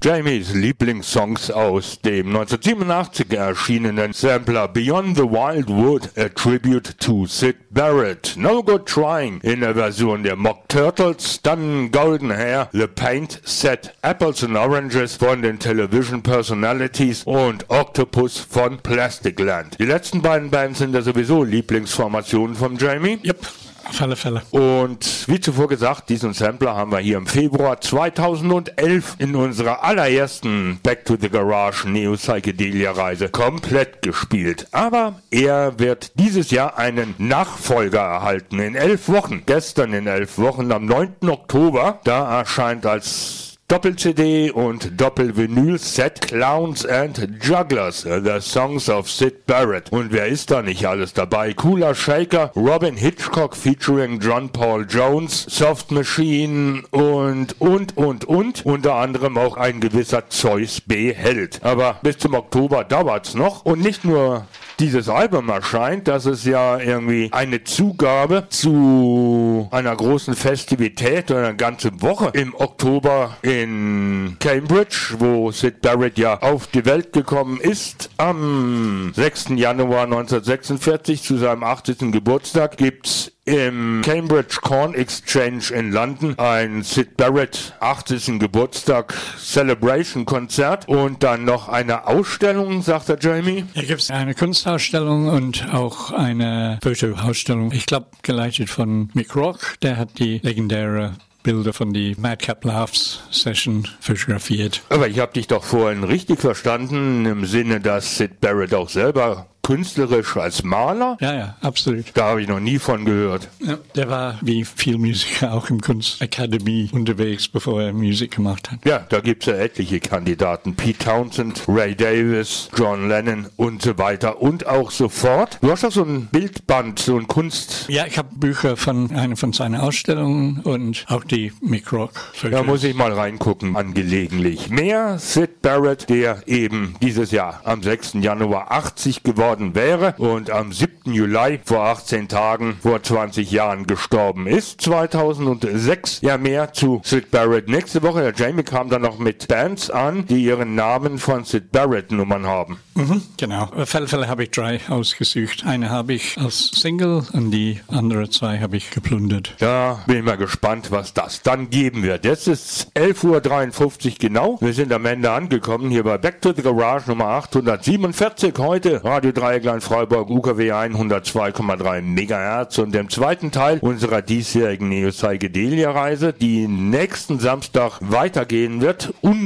Jamies Lieblingssongs aus dem 1987 erschienenen Sampler Beyond the Wild Wood, a Tribute to Syd Barrett. No Good Trying in der Version der Mock Turtles, dann Golden Hair, The Paint Set, Apples and Oranges von den Television Personalities und Octopus von Plastic Land. Die letzten beiden Bands sind ja sowieso Lieblingsformationen von Jamie. Yep. Auf alle Fälle. Und wie zuvor gesagt, diesen Sampler haben wir hier im Februar 2011 in unserer allerersten Back to the Garage Neo Psychedelia Reise komplett gespielt. Aber er wird dieses Jahr einen Nachfolger erhalten in 11 Wochen. Gestern in 11 Wochen, am 9. Oktober, da erscheint als Doppel-CD und Doppel-Vinyl-Set Clowns and Jugglers, The Songs of Syd Barrett. Und wer ist da nicht alles dabei? Cooler Shaker, Robin Hitchcock featuring John Paul Jones, Soft Machine und. Unter anderem auch ein gewisser Zeus B. Held. Aber bis zum Oktober dauert's noch. Und nicht nur dieses Album erscheint, das ist ja irgendwie eine Zugabe zu einer großen Festivität oder eine ganze Woche im Oktober in Cambridge, wo Syd Barrett ja auf die Welt gekommen ist. Am 6. Januar 1946 zu seinem 80. Geburtstag gibt's im Cambridge Corn Exchange in London ein Syd Barrett 80. Geburtstag Celebration Konzert und dann noch eine Ausstellung, sagt der Jamie. Hier gibt es eine Kunstausstellung und auch eine Fotoausstellung. Ich glaube, geleitet von Mick Rock. Der hat die legendäre Bilder von die Madcap Laughs Session fotografiert. Aber ich habe dich doch vorhin richtig verstanden, im Sinne, dass Syd Barrett auch selber künstlerisch als Maler? Ja, absolut. Da habe ich noch nie von gehört. Ja, der war wie viel Musiker auch im Kunstakademie unterwegs, bevor er Musik gemacht hat. Ja, da gibt es ja etliche Kandidaten. Pete Townsend, Ray Davies, John Lennon und so weiter und auch so fort. Du hast doch so ein Bildband, so ein Kunst... Ja, ich habe Bücher von einer von seinen Ausstellungen und auch die Mick Rock. Da muss ich mal reingucken, angelegentlich. Mehr Syd Barrett, der eben dieses Jahr am 6. Januar 80 geworden wäre und am 7. Juli vor 18 Tagen, vor 20 Jahren gestorben ist, 2006. Ja, mehr zu Syd Barrett nächste Woche. Der Jamie kam dann noch mit Bands an, die ihren Namen von Syd Barrett Nummern haben. Genau. Auf alle Fälle habe ich 3 ausgesucht. Eine habe ich als Single und die andere 2 habe ich geplündert. Da bin ich mal gespannt, was das dann geben wird. Jetzt ist 11:53 Uhr genau. Wir sind am Ende angekommen hier bei Back to the Garage Nummer 847. Heute Radio Dreieckland Freiburg UKW 102,3 MHz und dem zweiten Teil unserer diesjährigen Neo Psychedelia Reise, die nächsten Samstag weitergehen wird.